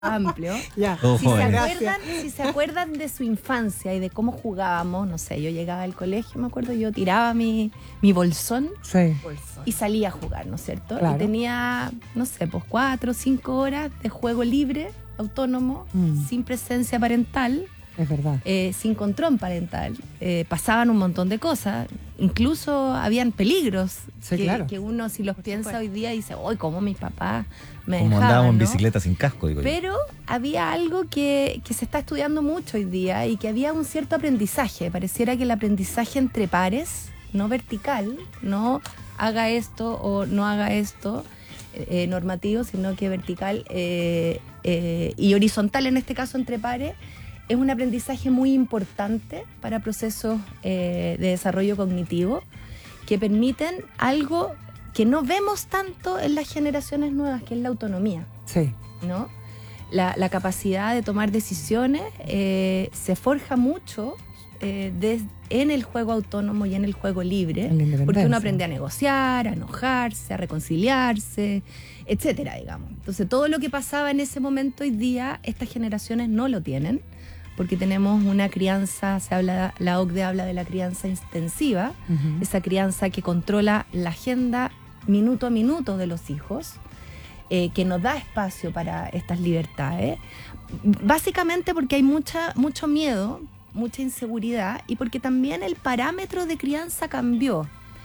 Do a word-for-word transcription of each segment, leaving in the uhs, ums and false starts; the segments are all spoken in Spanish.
amplio. Ya. Todos Si se, jóvenes. acuerdan, si se acuerdan de su infancia y de cómo jugábamos, no sé, yo llegaba al colegio, me acuerdo, yo tiraba mi, mi bolsón Sí. y salía a jugar, ¿no es cierto? Claro. Y tenía, no sé, pues cuatro o cinco horas de juego libre, autónomo, Mm. sin presencia parental, Es verdad. eh, sin control parental. Eh, pasaban un montón de cosas, incluso habían peligros Sí, que, claro. que uno si los piensa hoy día dice, uy, cómo mis papás me Como dejaban, andábamos en ¿no? bicicleta sin casco, digo yo. Pero había algo que, que se está estudiando mucho hoy día y que había un cierto aprendizaje. Pareciera que el aprendizaje entre pares, no vertical, no haga esto o no haga esto eh, normativo, sino que vertical eh, eh, y horizontal, en este caso entre pares, es un aprendizaje muy importante para procesos eh, de desarrollo cognitivo que permiten algo que no vemos tanto en las generaciones nuevas, que es la autonomía, Sí. ¿no? La, la capacidad de tomar decisiones eh, se forja mucho eh, des- en el juego autónomo y en el juego libre, En la independencia. porque uno aprende a negociar, a enojarse, a reconciliarse, etcétera, digamos. Entonces, todo lo que pasaba en ese momento hoy día, estas generaciones no lo tienen, porque tenemos una crianza, se habla, la O C D E habla de la crianza intensiva, Ujú. esa crianza que controla la agenda minuto a minuto de los hijos, eh, que nos da espacio para estas libertades, básicamente porque hay mucha, mucho miedo, mucha inseguridad y porque también el parámetro de crianza cambió.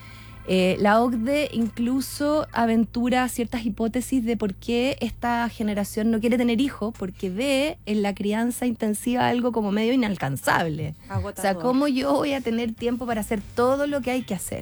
Eh, la O C D E incluso aventura ciertas hipótesis de por qué esta generación no quiere tener hijos, porque ve en la crianza intensiva algo como medio inalcanzable. O sea, ¿cómo yo voy a tener tiempo para hacer todo lo que hay que hacer?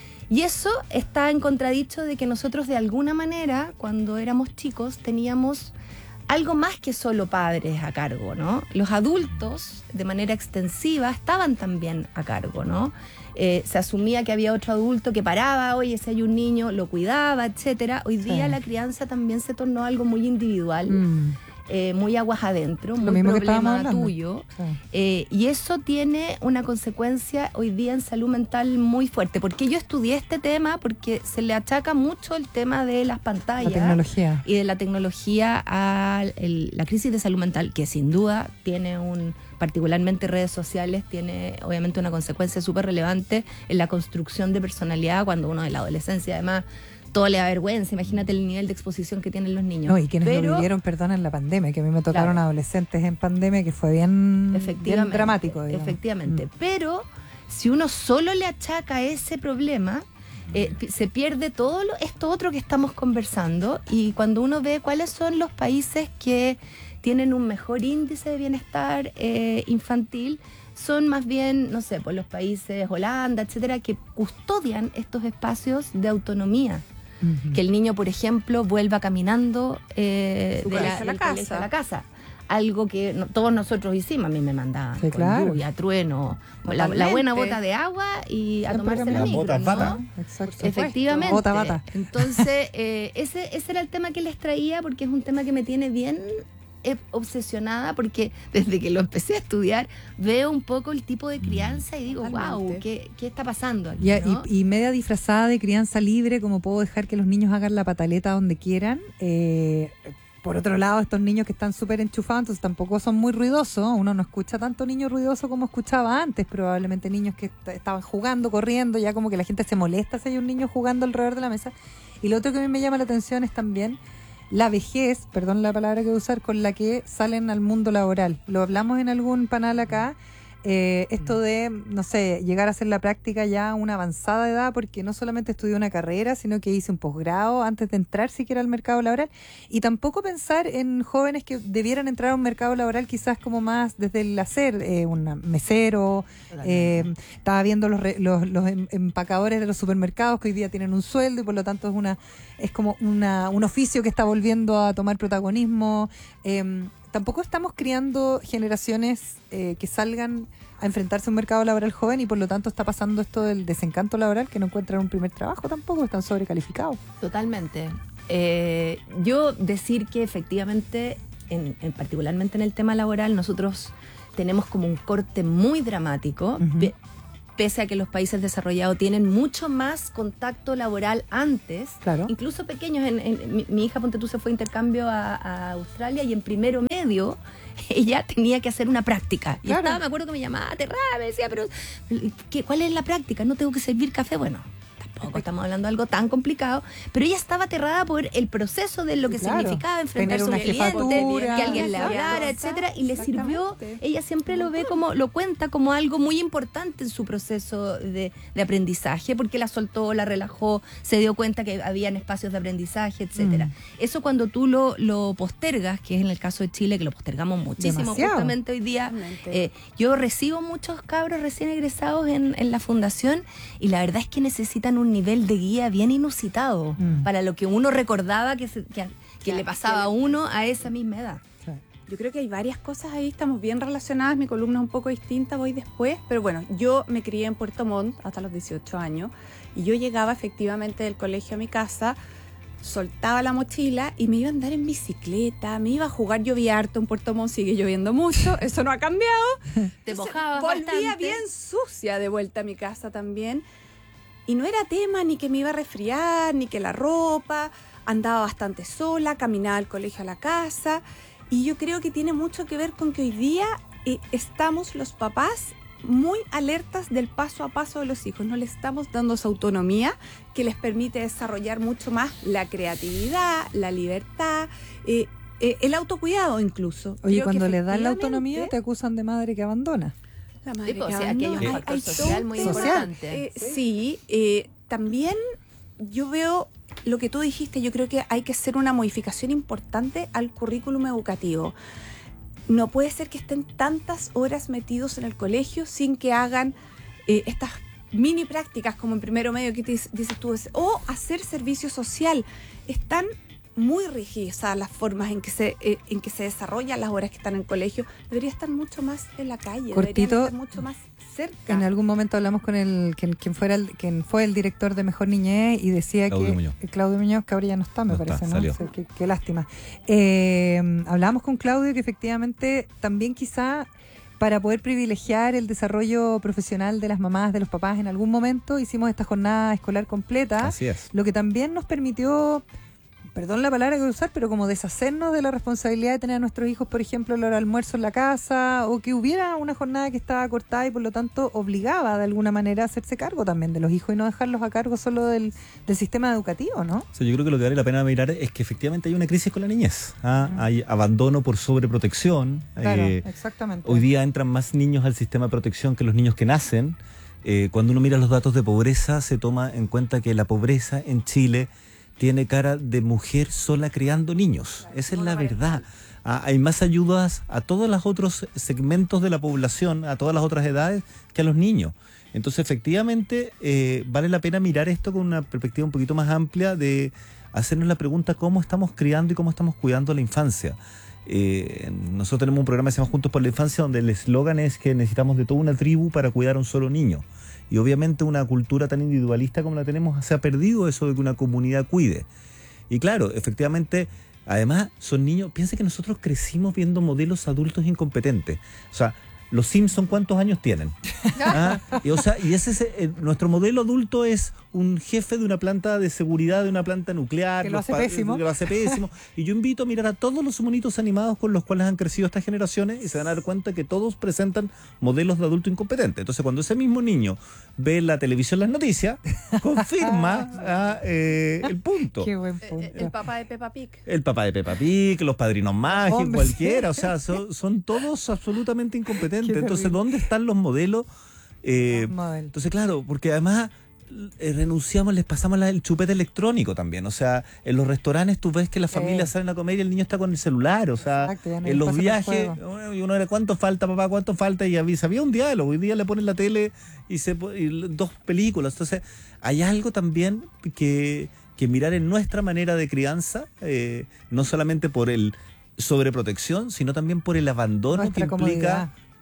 Y eso está en contradicho de que nosotros de alguna manera, cuando éramos chicos, teníamos algo más que solo padres a cargo, ¿no? Los adultos, de manera extensiva, estaban también a cargo, ¿no? Eh, se asumía que había otro adulto que paraba, oye, si hay un niño, lo cuidaba, etcétera. Hoy día Sí. la crianza también se tornó algo muy individual, Mm. eh, muy aguas adentro, Lo muy mismo que estábamos problema hablando. tuyo. Sí. Eh, y eso tiene una consecuencia hoy día en salud mental muy fuerte. ¿Por qué yo estudié este tema? Porque se le achaca mucho el tema de las La pantallas tecnología. y de la tecnología a el- la crisis de salud mental, que sin duda tiene un, particularmente redes sociales, tiene obviamente una consecuencia súper relevante en la construcción de personalidad cuando uno en la adolescencia además todo le da vergüenza. Imagínate el nivel de exposición que tienen los niños. No, y quienes Pero, lo vivieron, perdón, en la pandemia, que a mí me tocaron Claro. adolescentes en pandemia, que fue bien, bien efectivamente, dramático. digamos. efectivamente. Mm. Pero si uno solo le achaca ese problema, eh, pi- se pierde todo lo, esto otro que estamos conversando. Y cuando uno ve cuáles son los países que tienen un mejor índice de bienestar eh, infantil, son más bien, no sé, pues los países Holanda, etcétera, que custodian estos espacios de autonomía. Ujú. Que el niño, por ejemplo, vuelva caminando eh, Su de colegio a la del colegio casa. a la casa. Algo que no- todos nosotros hicimos. A mí me mandaban Sí, con claro. lluvia, trueno, la, la Totalmente. buena bota de agua y a Siempre tomarse la cambiando. Las micro, botas ¿no? bata. Exacto. Efectivamente. Bota, bata. Entonces, eh, ese, ese era el tema que les traía porque es un tema que me tiene bien eh, obsesionada porque desde que lo empecé a estudiar veo un poco el tipo de crianza y digo, Totalmente. wow, ¿qué, qué está pasando aquí? Y, a- ¿no? y- y media disfrazada de crianza libre, como puedo dejar que los niños hagan la pataleta donde quieran. Eh, por otro lado, estos niños que están súper enchufados, entonces tampoco son muy ruidosos. Uno no escucha tanto niño ruidoso como escuchaba antes. Probablemente niños que est- estaban jugando, corriendo, ya como que la gente se molesta si hay un niño jugando alrededor de la mesa. Y lo otro que a mí me llama la atención es también la vejez, perdón la palabra que voy a usar, con la que salen al mundo laboral. Lo hablamos en algún panel acá. Eh, esto de, no sé, llegar a hacer la práctica ya a una avanzada edad, porque no solamente estudié una carrera, sino que hice un posgrado antes de entrar siquiera al mercado laboral, y tampoco pensar en jóvenes que debieran entrar a un mercado laboral quizás como más desde el hacer, eh, un mesero, eh, estaba viendo los, re- los, los em- empacadores de los supermercados que hoy día tienen un sueldo y por lo tanto es una es como una, un oficio que está volviendo a tomar protagonismo. Eh, tampoco estamos criando generaciones eh, que salgan a enfrentarse a un mercado laboral joven y por lo tanto está pasando esto del desencanto laboral, que no encuentran un primer trabajo tampoco, están sobrecalificados. Totalmente. Eh, yo decir que efectivamente, en, en particularmente en el tema laboral, nosotros tenemos como un corte muy dramático. Ujú. Ve- pese a que los países desarrollados tienen mucho más contacto laboral antes, claro. incluso pequeños. En, en, mi, mi hija, ponte tú, se fue a intercambio a, a Australia y en primero medio ella tenía que hacer una práctica. Y claro. estaba, me acuerdo que me llamaba aterrada, me decía, pero ¿qué, ¿cuál es la práctica? ¿No tengo que servir café? Bueno, tampoco estamos hablando de algo tan complicado, pero ella estaba aterrada por el proceso de lo que claro. significaba enfrentarse a un cliente, que alguien le hablara, etcétera, y le sirvió. Ella siempre lo ve como, lo cuenta como algo muy importante en su proceso de, de aprendizaje, porque la soltó, la relajó, se dio cuenta que habían espacios de aprendizaje, etcétera. Mm. Eso cuando tú lo, lo postergas, que es en el caso de Chile, que lo postergamos muchísimo. Demasiado. Justamente hoy día, eh, yo recibo muchos cabros recién egresados en, en la fundación, y la verdad es que necesitan un nivel de guía bien inusitado mm. para lo que uno recordaba que, se, que, que le pasaba a uno a esa misma edad. Yo creo que hay varias cosas ahí, estamos bien relacionadas, mi columna es un poco distinta, voy después, pero bueno, yo me crié en Puerto Montt hasta los dieciocho años, y yo llegaba efectivamente del colegio a mi casa, soltaba la mochila y me iba a andar en bicicleta, me iba a jugar, llovía harto en Puerto Montt, sigue lloviendo mucho, eso no ha cambiado. Te mojabas volvía bastante. Bien sucia de vuelta a mi casa también. Y no era tema ni que me iba a resfriar, ni que la ropa, andaba bastante sola, caminaba al colegio a la casa. Y yo creo que tiene mucho que ver con que hoy día eh, estamos los papás muy alertas del paso a paso de los hijos. No les estamos dando esa autonomía que les permite desarrollar mucho más la creatividad, la libertad, eh, eh, el autocuidado incluso. Oye, creo cuando le dan la autonomía te acusan de madre que abandona. La madre sí, pues, o sea, aquí hay un factor hay, social hay muy social. importante. Eh, sí, sí eh, también yo veo lo que tú dijiste, yo creo que hay que hacer una modificación importante al currículum educativo. No puede ser que estén tantas horas metidos en el colegio sin que hagan eh, estas mini prácticas como en primero medio que te dices tú, o hacer servicio social. Están muy rígidas las formas en que se eh, en que se desarrollan las horas que están en el colegio. Debería estar mucho más en la calle, cortito, debería estar mucho más cerca. En algún momento hablamos con el quien, quien fuera el, quien fue el director de Mejor Niñez y decía Claudio que Muñoz. Claudio Muñoz, que ahora ya no está, me no parece, está, ¿no? Salió. O sea, qué, qué lástima. Eh, hablábamos con Claudio que efectivamente también quizá para poder privilegiar el desarrollo profesional de las mamás, de los papás, en algún momento hicimos esta jornada escolar completa. Así es. Lo que también nos permitió, perdón la palabra que voy a usar, pero como deshacernos de la responsabilidad de tener a nuestros hijos, por ejemplo, el almuerzo en la casa, o que hubiera una jornada que estaba cortada y por lo tanto obligaba de alguna manera a hacerse cargo también de los hijos y no dejarlos a cargo solo del, del sistema educativo, ¿no? O sea, yo creo que lo que vale la pena mirar es que efectivamente hay una crisis con la niñez. ¿ah? Uh-huh. Hay abandono por sobreprotección. Claro, eh, exactamente. Hoy día entran más niños al sistema de protección que los niños que nacen. Eh, cuando uno mira los datos de pobreza, se toma en cuenta que la pobreza en Chile tiene cara de mujer sola criando niños. Esa es la verdad. Ah, hay más ayudas a todos los otros segmentos de la población, a todas las otras edades, que a los niños. Entonces, efectivamente, eh, vale la pena mirar esto con una perspectiva un poquito más amplia de hacernos la pregunta cómo estamos criando y cómo estamos cuidando la infancia. Eh, nosotros tenemos un programa que se llama Juntos por la Infancia, donde el eslogan es que necesitamos de toda una tribu para cuidar a un solo niño. Y obviamente una cultura tan individualista como la tenemos, se ha perdido eso de que una comunidad cuide. Y claro, efectivamente, además son niños, piensa que nosotros crecimos viendo modelos adultos incompetentes. O sea, los Simpsons, ¿cuántos años tienen? ¿Ah? Y, o sea, y ese es eh, nuestro modelo adulto es un jefe de una planta de seguridad de una planta nuclear que lo hace pa- pésimo. que lo hace pésimo. Y yo invito a mirar a todos los monitos animados con los cuales han crecido estas generaciones y se van a dar cuenta que todos presentan modelos de adulto incompetente. Entonces, cuando ese mismo niño ve la televisión las noticias, confirma ah, eh, el punto. Qué buen punto. El, el papá de Peppa Pig. El papá de Peppa Pig, los padrinos mágicos, Hombre, cualquiera, o sea, son, son todos absolutamente incompetentes. Qué Entonces, terrible. ¿dónde están los modelos? Eh, Los modelos. entonces, claro, porque además eh, renunciamos, les pasamos la- el chupete electrónico también. O sea, en los restaurantes tú ves que las Sí. familias salen a comer y el niño está con el celular. O sea, Exacto, ya no hay en los espacio para el viajes, bueno, y uno era ¿cuánto falta, papá? ¿Cuánto falta? Y avisa, había un diálogo. Hoy día le ponen la tele y, se, po- y dos películas. Entonces, hay algo también que, que mirar en nuestra manera de crianza, eh, no solamente por el sobreprotección, sino también por el abandono Nuestra que implica comodidad.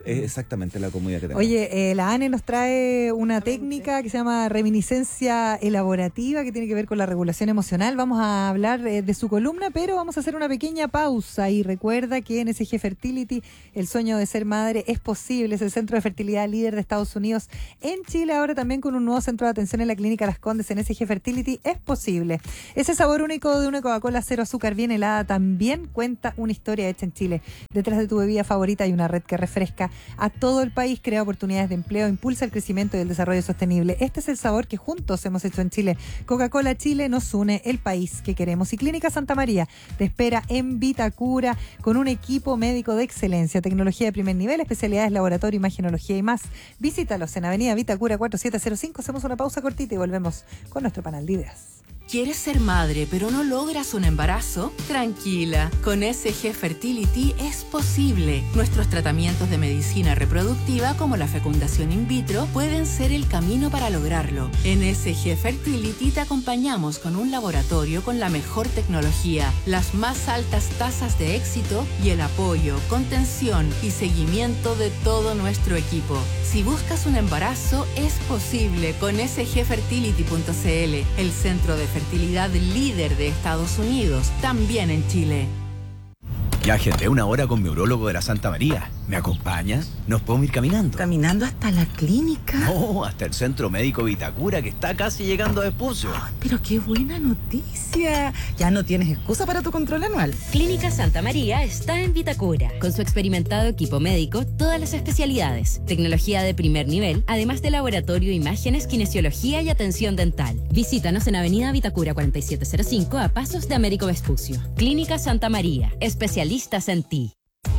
es exactamente la comodidad que tenemos. Oye, eh, la Ane nos trae una técnica que se llama reminiscencia elaborativa, que tiene que ver con la regulación emocional. Vamos a hablar eh, de su columna, pero vamos a hacer una pequeña pausa. Y recuerda que en S G Fertility el sueño de ser madre es posible. Es el centro de fertilidad líder de Estados Unidos en Chile, ahora también con un nuevo centro de atención en la Clínica Las Condes. En S G Fertility es posible. Ese sabor único de una Coca-Cola cero azúcar bien helada también cuenta una historia hecha en Chile. Detrás de tu bebida favorita hay una red que refresca a todo el país, crea oportunidades de empleo, impulsa el crecimiento y el desarrollo sostenible. Este es el sabor que juntos hemos hecho en Chile. Coca-Cola Chile nos une, el país que queremos. Y Clínica Santa María te espera en Vitacura con un equipo médico de excelencia, tecnología de primer nivel, especialidades, laboratorio, imagenología y más. Visítalos en Avenida Vitacura cuatro siete cero cinco. Hacemos una pausa cortita y volvemos con nuestro panel de ideas. ¿Quieres ser madre pero no logras un embarazo? Tranquila, con S G Fertility es posible. Nuestros tratamientos de medicina reproductiva como la fecundación in vitro pueden ser el camino para lograrlo. En S G Fertility te acompañamos con un laboratorio con la mejor tecnología, las más altas tasas de éxito y el apoyo, contención y seguimiento de todo nuestro equipo. Si buscas un embarazo, es posible con S G fertility punto c l, el centro de fertilidad líder de Estados Unidos, también en Chile. Ya agendé una hora con mi urólogo de la Santa María. ¿Me acompaña? ¿Nos podemos ir caminando? ¿Caminando hasta la clínica? No, hasta el Centro Médico Vitacura, que está casi llegando a Vespucio. Oh, pero qué buena noticia. Ya no tienes excusa para tu control anual. Clínica Santa María está en Vitacura. Con su experimentado equipo médico, todas las especialidades, tecnología de primer nivel, además de laboratorio, imágenes, kinesiología y atención dental. Visítanos en Avenida Vitacura cuarenta y siete cero cinco, a pasos de Américo Vespucio. Clínica Santa María, especialistas en ti.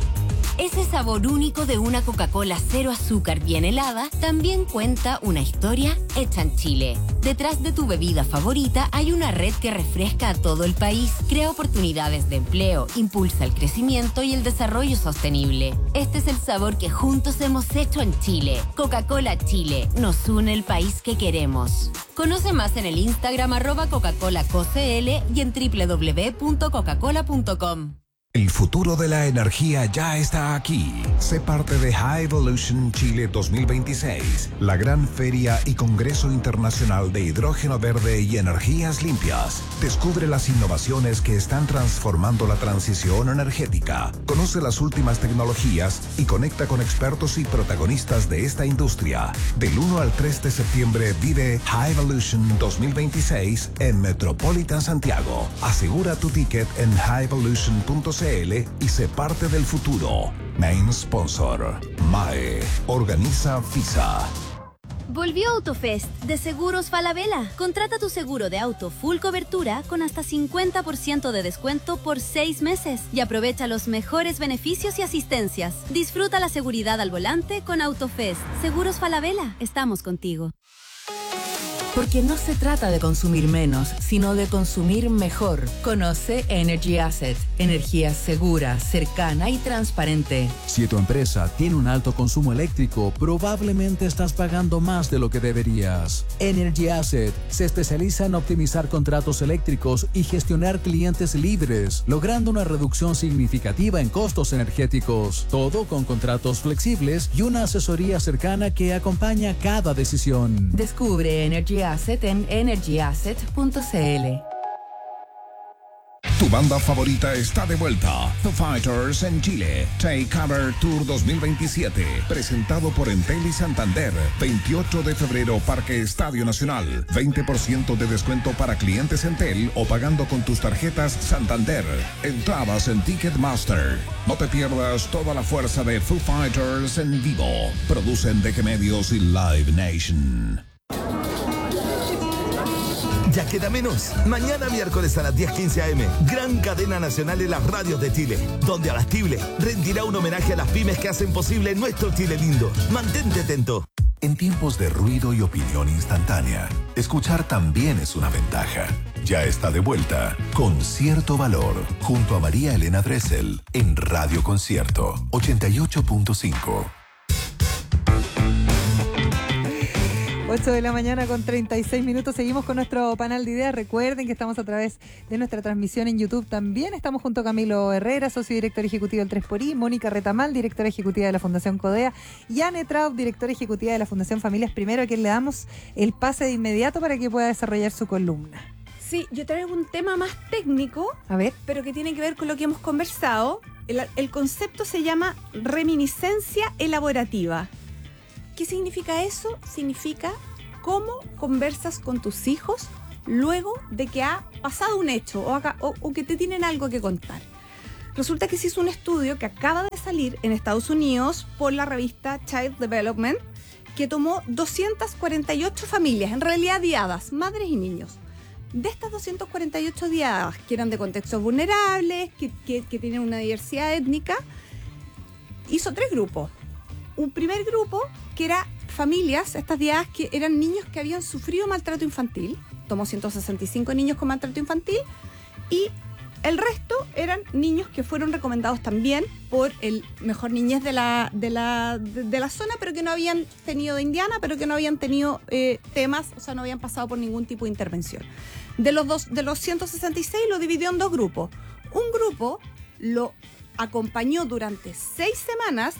Ese sabor único de una Coca-Cola cero azúcar bien helada también cuenta una historia hecha en Chile. Detrás de tu bebida favorita hay una red que refresca a todo el país, crea oportunidades de empleo, impulsa el crecimiento y el desarrollo sostenible. Este es el sabor que juntos hemos hecho en Chile. Coca-Cola Chile, nos une el país que queremos. Conoce más en el Instagram arroba Coca-Cola C O C L y en doble u doble u doble u punto coca cola punto com. El futuro de la energía ya está aquí. Sé parte de High Evolution Chile dos mil veintiséis, la gran feria y congreso internacional de hidrógeno verde y energías limpias. Descubre las innovaciones que están transformando la transición energética. Conoce las últimas tecnologías y conecta con expertos y protagonistas de esta industria. Del uno al tres de septiembre vive High Evolution dos mil veintiséis en Metropolitan Santiago. Asegura tu ticket en high evolution punto c l y sé parte del futuro. Main sponsor, M A E. Organiza FISA. Volvió Autofest de Seguros Falabella. Contrata tu seguro de auto full cobertura con hasta cincuenta por ciento de descuento por seis meses y aprovecha los mejores beneficios y asistencias. Disfruta la seguridad al volante con Autofest. Seguros Falabella, estamos contigo. Porque no se trata de consumir menos, sino de consumir mejor. Conoce Energy Asset, energía segura, cercana y transparente. Si tu empresa tiene un alto consumo eléctrico, probablemente estás pagando más de lo que deberías. Energy Asset se especializa en optimizar contratos eléctricos y gestionar clientes libres, logrando una reducción significativa en costos energéticos. Todo con contratos flexibles y una asesoría cercana que acompaña cada decisión. Descubre Energy Asset en energy asset punto c l. Tu banda favorita está de vuelta. Foo Fighters en Chile. Take Cover Tour dos mil veintisiete. Presentado por Entel y Santander. veintiocho de febrero, Parque Estadio Nacional. veinte por ciento de descuento para clientes Entel o pagando con tus tarjetas Santander. Entradas en Ticketmaster. No te pierdas toda la fuerza de Foo Fighters en vivo. Producen D G Medios y Live Nation. Ya queda menos. Mañana miércoles a las diez quince a eme, gran cadena nacional en las radios de Chile, donde Abastible rendirá un homenaje a las pymes que hacen posible nuestro Chile lindo. Mantente atento. En tiempos de ruido y opinión instantánea, escuchar también es una ventaja. Ya está de vuelta con Cierto Valor, junto a María Elena Dressel, en Radio Concierto ochenta y ocho punto cinco. ocho de la mañana con treinta y seis minutos. Seguimos con nuestro panel de ideas. Recuerden que estamos a través de nuestra transmisión en YouTube también. Estamos junto a Camilo Herrera, socio director ejecutivo del tres por I, Mónica Retamal, directora ejecutiva de la Fundación Codea, y Anne Traub, directora ejecutiva de la Fundación Familias Primero, a quien le damos el pase de inmediato para que pueda desarrollar su columna. Sí, yo traigo un tema más técnico, a ver, pero que tiene que ver con lo que hemos conversado. El, el concepto se llama reminiscencia elaborativa. ¿Qué significa eso? Significa cómo conversas con tus hijos luego de que ha pasado un hecho o, acá, o, o que te tienen algo que contar. Resulta que se hizo un estudio que acaba de salir en Estados Unidos por la revista Child Development, que tomó doscientas cuarenta y ocho familias, en realidad diadas, madres y niños. De estas doscientas cuarenta y ocho diadas, que eran de contextos vulnerables, que, que, que tienen una diversidad étnica, hizo tres grupos. Un primer grupo que era familias, estas diadas que eran niños que habían sufrido maltrato infantil, tomó ciento sesenta y cinco niños con maltrato infantil, y el resto eran niños que fueron recomendados también por el mejor niñez de la, de la, de, de la zona, pero que no habían tenido de Indiana, pero que no habían tenido eh, temas, o sea, no habían pasado por ningún tipo de intervención. De los, dos, de los ciento sesenta y seis lo dividió en dos grupos. Un grupo lo acompañó durante seis semanas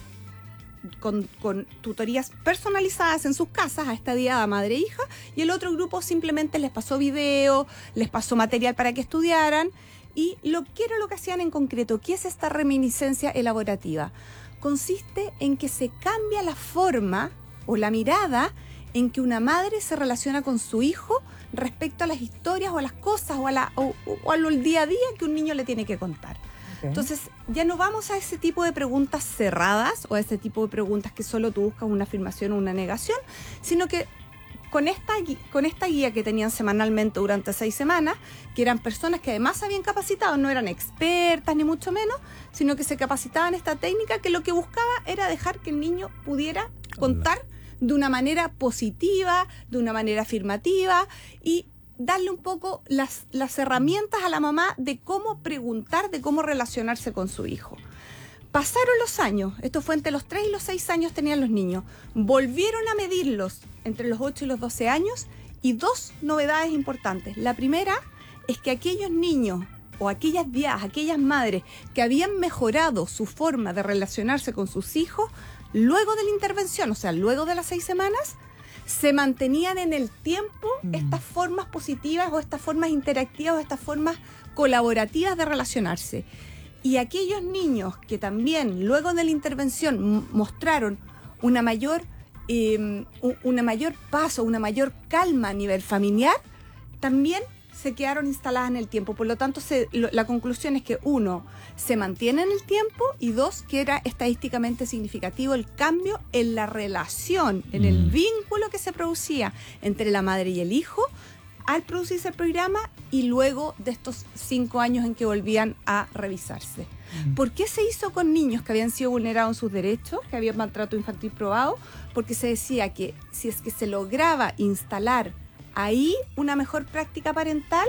con, con tutorías personalizadas en sus casas a esta diada madre e hija, y el otro grupo simplemente les pasó video, les pasó material para que estudiaran. Y lo que era lo que hacían en concreto, ¿qué es esta reminiscencia elaborativa? Consiste en que se cambia la forma o la mirada en que una madre se relaciona con su hijo respecto a las historias o a las cosas o, a la, o, o al día a día que un niño le tiene que contar. Okay. Entonces, ya no vamos a ese tipo de preguntas cerradas o a ese tipo de preguntas que solo tú buscas una afirmación o una negación, sino que con esta, con esta guía que tenían semanalmente durante seis semanas, que eran personas que además se habían capacitado, no eran expertas ni mucho menos, sino que se capacitaban en esta técnica que lo que buscaba era dejar que el niño pudiera contar de una manera positiva, de una manera afirmativa, y darle un poco las, las herramientas a la mamá de cómo preguntar, de cómo relacionarse con su hijo. Pasaron los años, esto fue entre los tres y los seis años tenían los niños, volvieron a medirlos entre los ocho y los doce años, y dos novedades importantes. La primera es que aquellos niños o aquellas diadas, aquellas madres que habían mejorado su forma de relacionarse con sus hijos, luego de la intervención, o sea, luego de las seis semanas, se mantenían en el tiempo mm. estas formas positivas o estas formas interactivas o estas formas colaborativas de relacionarse. Y aquellos niños que también luego de la intervención m- mostraron una mayor, eh, una mayor paso, una mayor calma a nivel familiar, también se quedaron instaladas en el tiempo. Por lo tanto, se, lo, la conclusión es que uno, se mantiene en el tiempo, y dos, que era estadísticamente significativo el cambio en la relación, en el vínculo que se producía entre la madre y el hijo al producirse el programa y luego de estos cinco años en que volvían a revisarse. Mm. ¿Por qué se hizo con niños que habían sido vulnerados en sus derechos, que habían maltrato infantil probado? Porque se decía que si es que se lograba instalar ahí una mejor práctica parental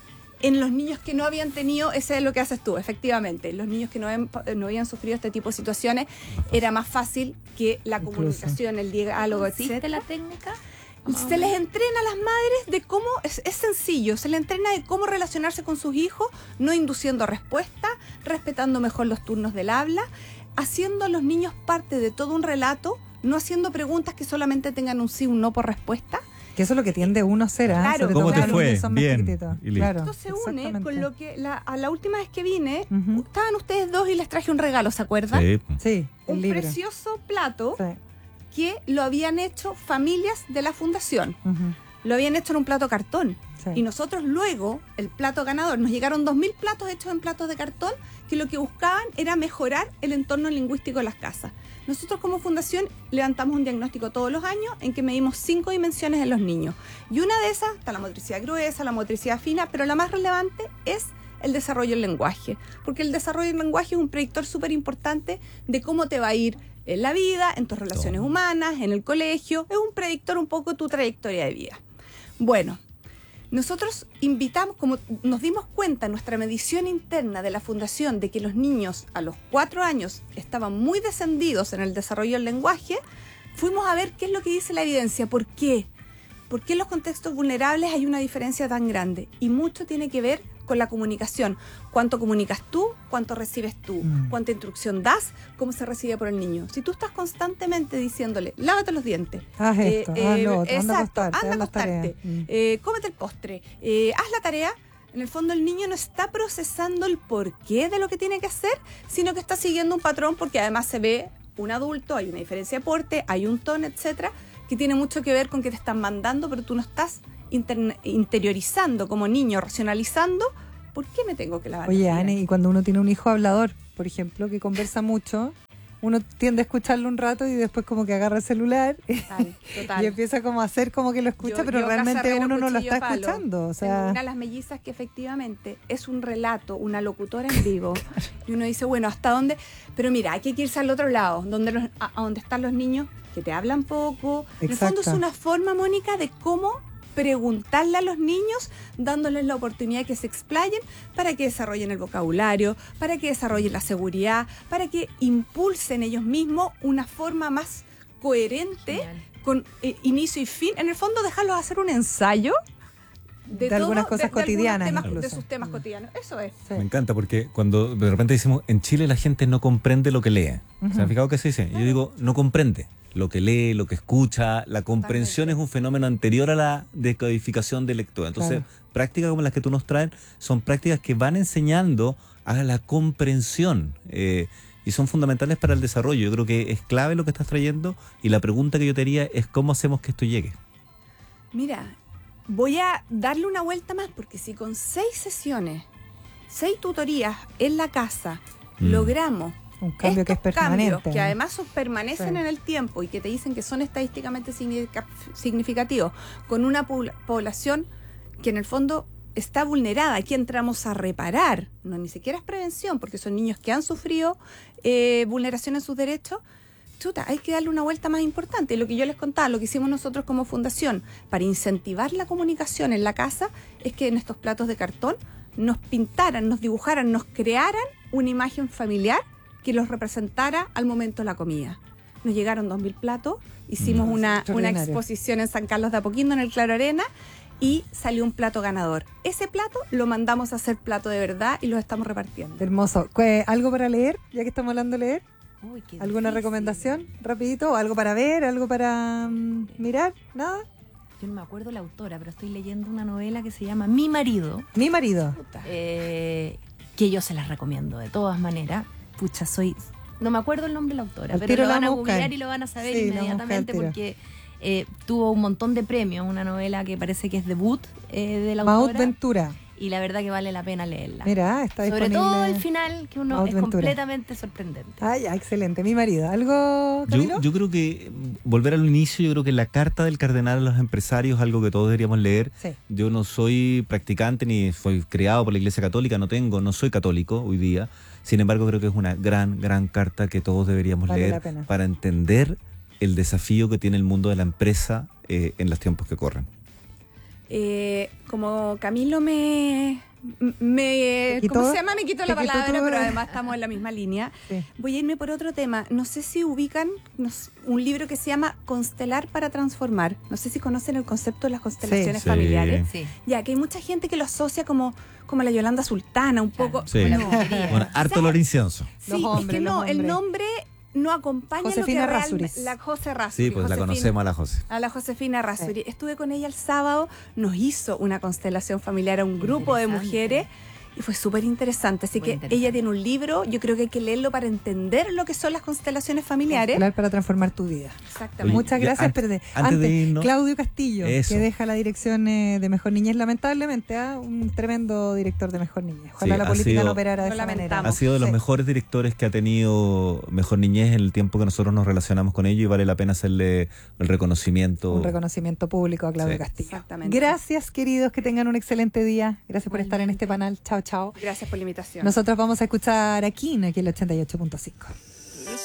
en los niños que no habían tenido, ese es lo que haces tú, efectivamente, los niños que no habían, no habían sufrido este tipo de situaciones, era más fácil que la Incluso. comunicación, el diálogo, ¿existe la técnica? Se les entrena a las madres de cómo, es, es sencillo, se les entrena de cómo relacionarse con sus hijos, no induciendo respuesta, respetando mejor los turnos del habla, haciendo a los niños parte de todo un relato, no haciendo preguntas que solamente tengan un sí o un no por respuesta. Que eso es lo que tiende uno a hacer, ¿eh? Claro, ¿cómo te claro, fue? Bien. Claro, esto se une con lo que la, a la última vez que vine, uh-huh. estaban ustedes dos y les traje un regalo, ¿se acuerdan? Sí. sí un libro. precioso plato. Sí. Que lo habían hecho familias de la fundación. Uh-huh. Lo habían hecho en un plato cartón. Sí. Y nosotros luego, el plato ganador, nos llegaron dos mil platos hechos en platos de cartón que lo que buscaban era mejorar el entorno lingüístico de las casas. Nosotros como fundación levantamos un diagnóstico todos los años en que medimos cinco dimensiones en los niños. Y una de esas está la motricidad gruesa, la motricidad fina, pero la más relevante es el desarrollo del lenguaje. Porque el desarrollo del lenguaje es un predictor súper importante de cómo te va a ir en la vida, en tus relaciones Toma. humanas, en el colegio. Es un predictor un poco de tu trayectoria de vida. Bueno, nosotros invitamos, como nos dimos cuenta en nuestra medición interna de la fundación de que los niños a los cuatro años estaban muy descendidos en el desarrollo del lenguaje, fuimos a ver qué es lo que dice la evidencia. ¿Por qué? ¿Por qué en los contextos vulnerables hay una diferencia tan grande? Y mucho tiene que ver con la comunicación. ¿Cuánto comunicas tú? ¿Cuánto recibes tú? Mm. ¿Cuánta instrucción das? ¿Cómo se recibe por el niño? Si tú estás constantemente diciéndole, lávate los dientes. Haz eh, esto, eh, haz lo otro, exacto, anda a acostarte, anda a acostarte, mm. eh, cómete el postre, eh, haz la tarea. En el fondo el niño no está procesando el porqué de lo que tiene que hacer, sino que está siguiendo un patrón porque además se ve un adulto, hay una diferencia de porte, hay un tono, etcétera, que tiene mucho que ver con que te están mandando, pero tú no estás inter- interiorizando como niño, racionalizando, ¿por qué me tengo que lavar? Oye, Anne, y cuando uno tiene un hijo hablador, por ejemplo, que conversa mucho, uno tiende a escucharlo un rato y después como que agarra el celular total, total. y empieza como a hacer como que lo escucha, yo, pero yo realmente uno no lo está palo. escuchando. O sea, Tengo una de las mellizas que efectivamente es un relato, una locutora en vivo. Y uno dice, bueno, ¿hasta dónde? Pero mira, hay que irse al otro lado, donde los, a, a donde están los niños que te hablan poco. Exacto. En el fondo es una forma, Mónica, de cómo preguntarle a los niños, dándoles la oportunidad de que se explayen para que desarrollen el vocabulario, para que desarrollen la seguridad, para que impulsen ellos mismos una forma más coherente, Genial. con eh, inicio y fin. En el fondo, dejarlos hacer un ensayo de, de todo, algunas cosas de, de cotidianas. Temas, de sus temas cotidianos. Eso es. Sí. Me encanta porque cuando de repente decimos, en Chile la gente no comprende lo que lee. Uh-huh. ¿Se han fijado que se dice? Yo digo, no comprende. Lo que lee, lo que escucha, la comprensión es un fenómeno anterior a la decodificación de lectura. Entonces, claro. prácticas como las que tú nos traes son prácticas que van enseñando a la comprensión eh, y son fundamentales para el desarrollo. Yo creo que es clave lo que estás trayendo y la pregunta que yo te haría es ¿cómo hacemos que esto llegue? Mira, voy a darle una vuelta más porque si con seis sesiones, seis tutorías en la casa mm. logramos un cambio que es permanente, cambios, que además permanecen sí. en el tiempo y que te dicen que son estadísticamente significativos, con una población que en el fondo está vulnerada. Aquí entramos a reparar, no ni siquiera es prevención, porque son niños que han sufrido eh, vulneración en sus derechos. Chuta, hay que darle una vuelta más importante. Y lo que yo les contaba, lo que hicimos nosotros como fundación para incentivar la comunicación en la casa, es que en estos platos de cartón nos pintaran, nos dibujaran, nos crearan una imagen familiar que los representara al momento de la comida. Nos llegaron dos mil platos, hicimos mm, una, una exposición en San Carlos de Apoquindo, en el Claro Arena, y salió un plato ganador. Ese plato lo mandamos a hacer plato de verdad y lo estamos repartiendo. Hermoso. ¿Algo para leer, ya que estamos hablando de leer? Uy, qué ¿Alguna difícil. recomendación, rapidito? ¿O algo para ver, algo para um, mirar? ¿Nada? Yo no me acuerdo la autora, pero estoy leyendo una novela que se llama Mi marido. Mi marido. Eh, que yo se las recomiendo de todas maneras. Pucha, soy... No me acuerdo el nombre de la autora, el pero lo van a buscar. googlear y lo van a saber sí, inmediatamente porque eh, tuvo un montón de premios. Una novela que parece que es debut eh, de la autora. Maud Ventura. Y la verdad que vale la pena leerla. Mira, está Sobre disponible. todo el final, que uno Maud es Ventura. completamente sorprendente. Ah, ya, excelente. Mi marido. ¿Algo, Camilo? Yo, yo creo que, volver al inicio, yo creo que la carta del cardenal a los empresarios es algo que todos deberíamos leer. Sí. Yo no soy practicante ni soy criado por la Iglesia Católica, no tengo, no soy católico hoy día. Sin embargo, creo que es una gran, gran carta que todos deberíamos vale leer para entender el desafío que tiene el mundo de la empresa eh, en los tiempos que corren. Eh, como Camilo me... me ¿Cómo todo? se llama? Me quito la quitó palabra, todo? pero además estamos en la misma línea. Sí. Voy a irme por otro tema. No sé si ubican un libro que se llama Constelar para Transformar. No sé si conocen el concepto de las constelaciones sí. familiares. Sí. Ya, que hay mucha gente que lo asocia como, como la Yolanda Sultana, un Claro. poco. Sí. No. Bueno, harto olor a incienso. Sí, Los hombres, es que los no, el hombres. nombre no acompaña Josefina lo que Rázuriz. realmente... La José Rázuriz. Sí, pues la Josefina- conocemos a la José. A la Josefina Rázuriz. Estuve con ella el sábado, nos hizo una constelación familiar a un grupo de Interesante. mujeres y fue súper interesante. Así Muy que interesante. ella tiene un libro, yo creo que hay que leerlo para entender lo que son las constelaciones familiares. Constelar para transformar tu vida. Exactamente. Oye, Muchas ya, gracias. antes- Espérate. antes de irnos- Claudio Castillo, Eso. que deja la dirección eh, de Mejor Niñez, lamentablemente, ¿ah? Un tremendo director de Mejor Niñez. Ojalá Sí, la ha política sido- no operara de Lo esa manera. lamentamos. Ha sido de los Sí. mejores directores que ha tenido Mejor Niñez en el tiempo que nosotros nos relacionamos con ellos y vale la pena hacerle el reconocimiento. Un reconocimiento público a Claudio Sí. Castillo. Exactamente. Gracias, queridos, que tengan un excelente día. Gracias por estar en este panel. Chao, chao. Gracias por la invitación. Nosotros vamos a escuchar aquí, aquí el ochenta y ocho punto cinco.